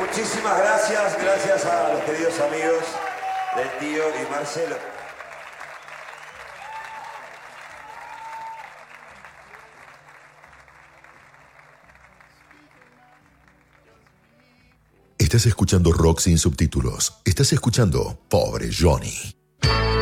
Muchísimas gracias, gracias a los queridos amigos del tío y Marcelo. Estás escuchando Rock sin subtítulos. Estás escuchando Pobre Johnny.